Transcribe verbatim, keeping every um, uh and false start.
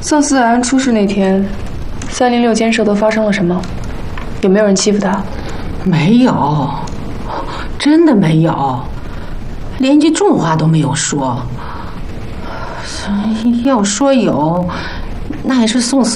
宋思然出事那天，三零六监舍都发生了什么？有没有人欺负他？ 没有，真的没有，连句重话都没有说。要说有，那也是宋思